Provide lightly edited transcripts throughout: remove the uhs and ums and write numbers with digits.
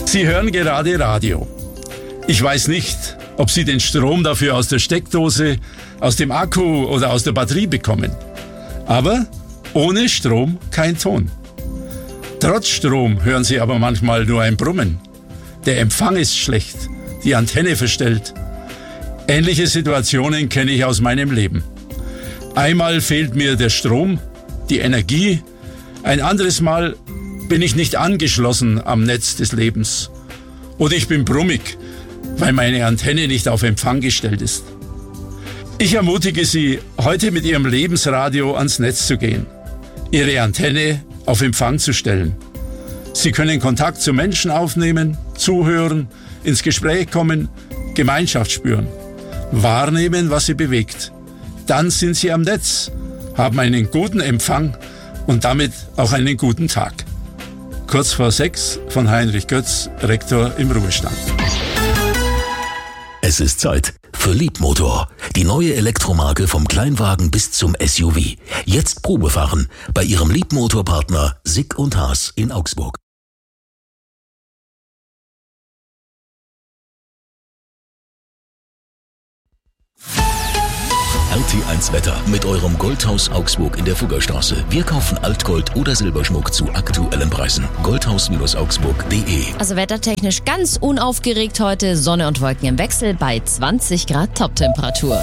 Sie hören gerade Radio. Ich weiß nicht, ob Sie den Strom dafür aus der Steckdose, aus dem Akku oder aus der Batterie bekommen. Aber ohne Strom kein Ton. Trotz Strom hören Sie aber manchmal nur ein Brummen. Der Empfang ist schlecht, die Antenne verstellt. Ähnliche Situationen kenne ich aus meinem Leben. Einmal fehlt mir der Strom, die Energie. Ein anderes Mal bin ich nicht angeschlossen am Netz des Lebens. Oder ich bin brummig, weil meine Antenne nicht auf Empfang gestellt ist. Ich ermutige Sie, heute mit Ihrem Lebensradio ans Netz zu gehen, Ihre Antenne auf Empfang zu stellen. Sie können Kontakt zu Menschen aufnehmen, zuhören, ins Gespräch kommen, Gemeinschaft spüren, wahrnehmen, was Sie bewegt. Dann sind Sie am Netz, haben einen guten Empfang und damit auch einen guten Tag. Kurz vor 6 von Heinrich Götz, Rektor im Ruhestand. Es ist Zeit für Liebmotor. Die neue Elektromarke vom Kleinwagen bis zum SUV. Jetzt Probefahren bei Ihrem Liebmotorpartner Sick & Haas in Augsburg. RT1 Wetter mit eurem Goldhaus Augsburg in der Fuggerstraße. Wir kaufen Altgold oder Silberschmuck zu aktuellen Preisen. Goldhaus-augsburg.de. Also wettertechnisch ganz unaufgeregt heute. Sonne und Wolken im Wechsel bei 20 Grad Toptemperatur.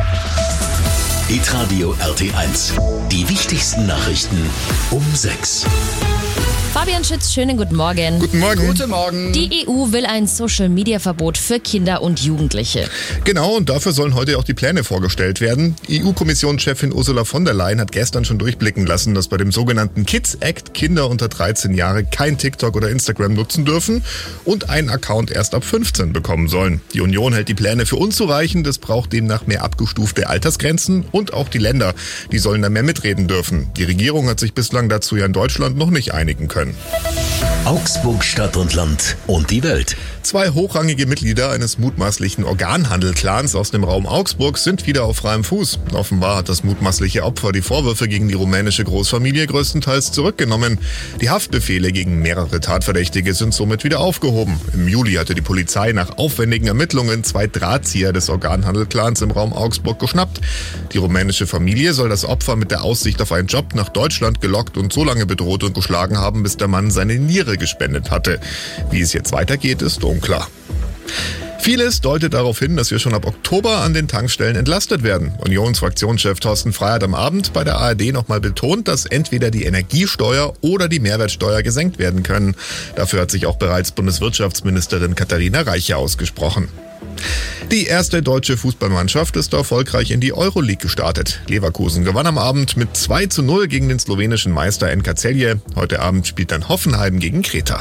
Hitradio RT1. Die wichtigsten Nachrichten um 6. Fabian Schütz, schönen guten Morgen. Guten Morgen. Guten Morgen. Die EU will ein Social-Media-Verbot für Kinder und Jugendliche. Genau, und dafür sollen heute auch die Pläne vorgestellt werden. EU-Kommissionschefin Ursula von der Leyen hat gestern schon durchblicken lassen, dass bei dem sogenannten Kids Act Kinder unter 13 Jahre kein TikTok oder Instagram nutzen dürfen und einen Account erst ab 15 bekommen sollen. Die Union hält die Pläne für unzureichend. Es braucht demnach mehr abgestufte Altersgrenzen und auch die Länder, die sollen da mehr mitreden dürfen. Die Regierung hat sich bislang dazu ja in Deutschland noch nicht einigen können. Augsburg, Stadt und Land und die Welt. 2 hochrangige Mitglieder eines mutmaßlichen Organhandel-Clans aus dem Raum Augsburg sind wieder auf freiem Fuß. Offenbar hat das mutmaßliche Opfer die Vorwürfe gegen die rumänische Großfamilie größtenteils zurückgenommen. Die Haftbefehle gegen mehrere Tatverdächtige sind somit wieder aufgehoben. Im Juli hatte die Polizei nach aufwendigen Ermittlungen 2 Drahtzieher des Organhandel-Clans im Raum Augsburg geschnappt. Die rumänische Familie soll das Opfer mit der Aussicht auf einen Job nach Deutschland gelockt und so lange bedroht und geschlagen haben, bis der Mann seine Niere gespendet hatte. Wie es jetzt weitergeht, ist unklar. Vieles deutet darauf hin, dass wir schon ab Oktober an den Tankstellen entlastet werden. Unionsfraktionschef Thorsten Frey hat am Abend bei der ARD nochmal betont, dass entweder die Energiesteuer oder die Mehrwertsteuer gesenkt werden können. Dafür hat sich auch bereits Bundeswirtschaftsministerin Katharina Reiche ausgesprochen. Die erste deutsche Fußballmannschaft ist erfolgreich in die Euroleague gestartet. Leverkusen gewann am Abend mit 2:0 gegen den slowenischen Meister NK Celje. Heute Abend spielt dann Hoffenheim gegen Kreta.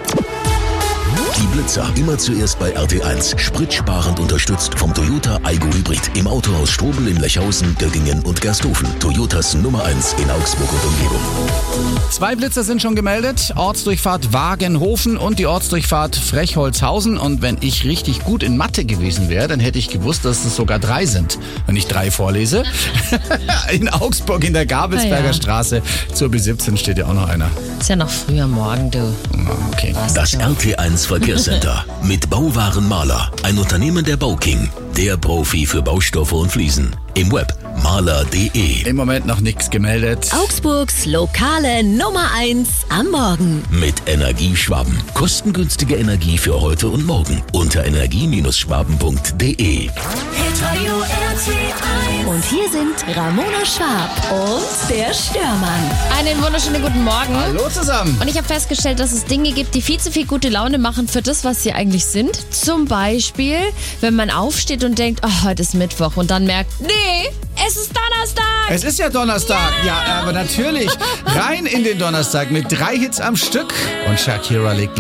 Die Blitzer. Immer zuerst bei RT1. Spritsparend unterstützt vom Toyota Aygo Hybrid. Im Autohaus Strobel in Lechhausen, Göggingen und Gersthofen. Toyotas Nummer 1 in Augsburg und Umgebung. 2 Blitzer sind schon gemeldet. Ortsdurchfahrt Wagenhofen und die Ortsdurchfahrt Frechholzhausen. Und wenn ich richtig gut in Mathe gewesen wäre, dann hätte ich gewusst, dass es sogar 3 sind. Wenn ich 3 vorlese. In Augsburg in der Gabelsberger Straße. Zur B17 steht ja auch noch einer. Ist ja noch früh am Morgen, du. Okay. Das RT1 Verkehrscenter mit Bauwaren Maler. Ein Unternehmen der Bauking. Der Profi für Baustoffe und Fliesen. Im Web maler.de. Im Moment noch nichts gemeldet. Augsburgs lokale Nummer 1 am Morgen. Mit Energieschwaben. Kostengünstige Energie für heute und morgen. Unter energie-schwaben.de. Und hier sind Ramona Schwab und der Störmann. Einen wunderschönen guten Morgen. Hallo zusammen. Und ich habe festgestellt, dass es Dinge gibt, die viel zu viel gute Laune machen für das, was sie eigentlich sind. Zum Beispiel, wenn man aufsteht und denkt, oh, heute ist Mittwoch und dann merkt, nee, es ist Donnerstag. Es ist ja Donnerstag. Ja, aber natürlich. Rein in den Donnerstag mit 3 Hits am Stück. Und Shakira legt